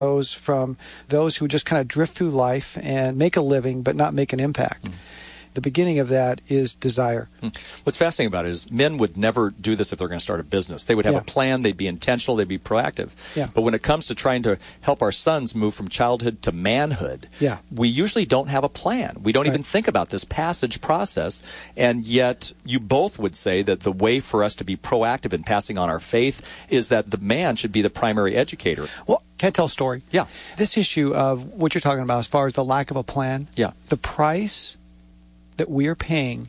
from those who just kind of drift through life and make a living but not make an impact. The beginning of that is desire. What's fascinating about it is men would never do this if they're going to start a business. They would have a plan, they'd be intentional, they'd be proactive. But when it comes to trying to help our sons move from childhood to manhood, we usually don't have a plan. We don't even think about this passage process. And yet you both would say that the way for us to be proactive in passing on our faith is that the man should be the primary educator. Well, can I tell a story? Yeah. This issue of what you're talking about as far as the lack of a plan, the price that we are paying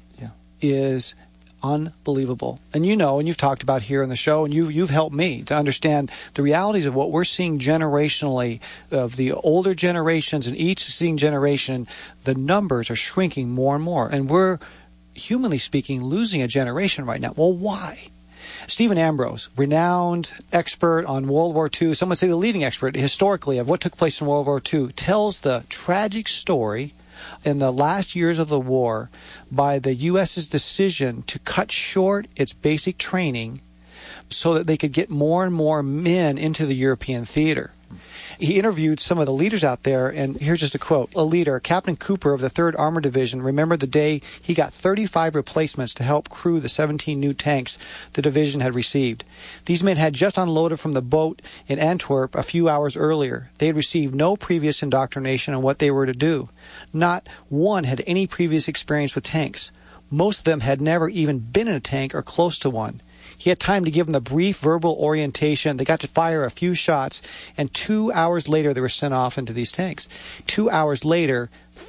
is unbelievable. And you know, and you've talked about here on the show, and you've helped me to understand the realities of what we're seeing generationally of the older generations, and each succeeding generation, the numbers are shrinking more and more. And we're, humanly speaking, losing a generation right now. Well, why? Stephen Ambrose, renowned expert on World War II, some would say the leading expert historically of what took place in World War II, tells the tragic story in the last years of the war by the U.S.'s decision to cut short its basic training so that they could get more and more men into the European theater. He interviewed some of the leaders out there, and here's just a quote. A leader, Captain Cooper of the 3rd Armored Division, remembered the day he got 35 replacements to help crew the 17 new tanks the division had received. These men had just unloaded from the boat in Antwerp a few hours earlier. They had received no previous indoctrination on what they were to do. Not one had any previous experience with tanks. Most of them had never even been in a tank or close to one. He had time to give them the brief verbal orientation. They got to fire a few shots, and 2 hours later they were sent off into these tanks. 2 hours later,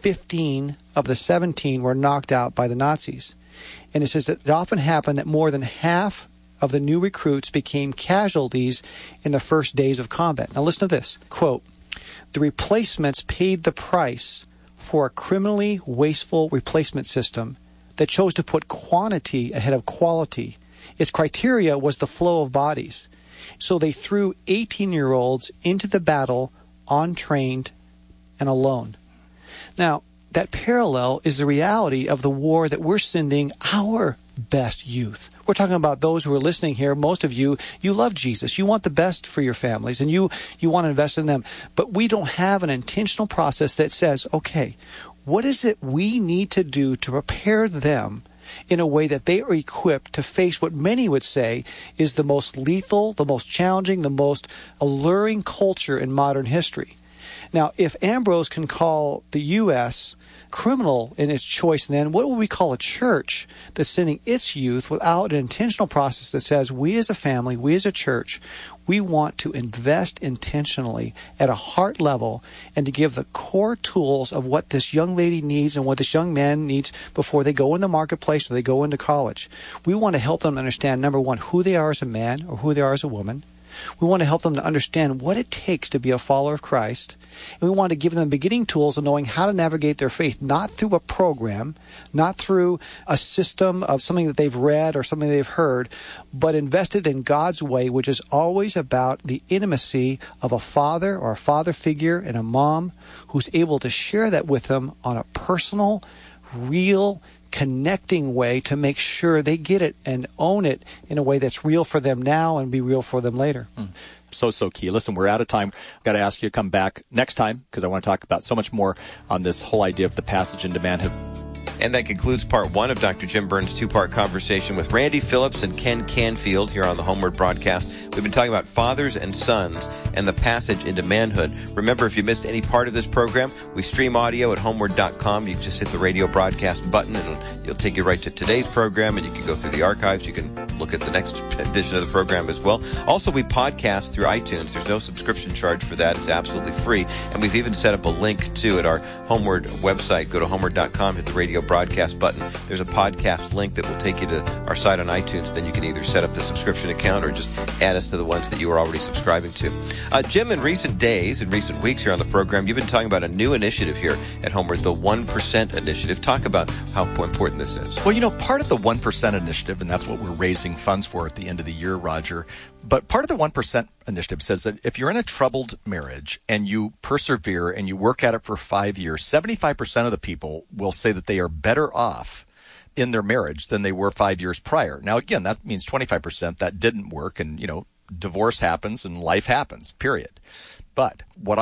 15 of the 17 were knocked out by the Nazis. And it says that it often happened that more than half of the new recruits became casualties in the first days of combat. Now listen to this. Quote, "The replacements paid the price for a criminally wasteful replacement system that chose to put quantity ahead of quality. Its criteria was the flow of bodies. So they threw 18-year-olds into the battle untrained and alone." Now, that parallel is the reality of the war that we're sending our best youth. We're talking about those who are listening here. Most of you, you love Jesus. You want the best for your families, and you want to invest in them. But we don't have an intentional process that says, okay, what is it we need to do to prepare them in a way that they are equipped to face what many would say is the most lethal, the most challenging, the most alluring culture in modern history. Now, if Ambrose can call the U.S. criminal in its choice, then what would we call a church that's sending its youth without an intentional process that says we as a family, we as a church, we want to invest intentionally at a heart level and to give the core tools of what this young lady needs and what this young man needs before they go in the marketplace or they go into college. We want to help them understand, number one, who they are as a man or who they are as a woman. We want to help them to understand what it takes to be a follower of Christ. And we want to give them beginning tools of knowing how to navigate their faith, not through a program, not through a system of something that they've read or something they've heard, but invested in God's way, which is always about the intimacy of a father or a father figure and a mom who's able to share that with them on a personal, real, connecting way to make sure they get it and own it in a way that's real for them now and be real for them later. So key. Listen, we're out of time. I've got to ask you to come back next time because I want to talk about so much more on this whole idea of the passage into manhood. And that concludes part one of Dr. Jim Burns' two-part conversation with Randy Phillips and Ken Canfield here on the Homeward broadcast. We've been talking about fathers and sons and the passage into manhood. Remember, if you missed any part of this program, we stream audio at homeward.com. You just hit the radio broadcast button and it'll take you right to today's program, and you can go through the archives. You can look at the next edition of the program as well. Also, we podcast through iTunes. There's no subscription charge for that. It's absolutely free. And we've even set up a link, too, at our Homeward website. Go to homeward.com, hit the radio broadcast button. There's a podcast link that will take you to our site on iTunes. Then you can either set up the subscription account or just add us to the ones that you are already subscribing to. Jim, in recent days, in recent weeks here on the program, you've been talking about a new initiative here at Homeward, the 1% Initiative. Talk about how important this is. Well, you know, part of the 1% Initiative, and that's what we're raising funds for at the end of the year, Roger, but part of the 1% Initiative says that if you're in a troubled marriage and you persevere and you work at it for 5 years, 75% of the people will say that they are better off in their marriage than they were 5 years prior. Now, again, that means 25% that didn't work, and, you know, divorce happens and life happens, period. But what